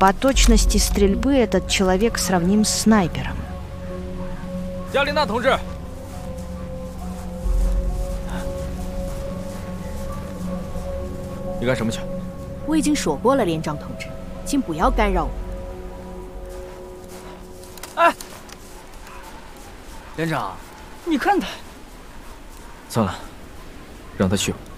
По точности стрельбы этот человек сравним с снайпером. 加琳娜同志，你干什么去？ 我已经说过了，连长同志，请不要干扰我。 哎，连长，你看他。算了，让他去吧。